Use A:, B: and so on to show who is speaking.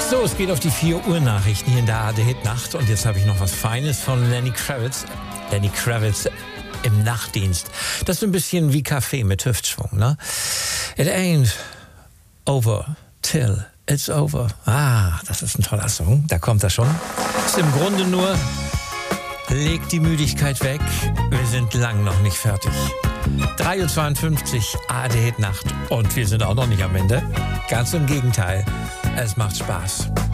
A: So, es geht auf die 4 Uhr Nachrichten hier in der ARD Nacht. Und jetzt habe ich noch was Feines von Lenny Kravitz. Lenny Kravitz im Nachtdienst. Das ist ein bisschen wie Kaffee mit Hüftschwung, ne? It ain't over till it's over. Ah, das ist ein toller Song. Da kommt er schon. Ist im Grunde nur, legt die Müdigkeit weg. Wir sind lang noch nicht fertig. 3:52 Uhr, ARD Nacht. Und wir sind auch noch nicht am Ende. Ganz im Gegenteil. Es macht Spaß.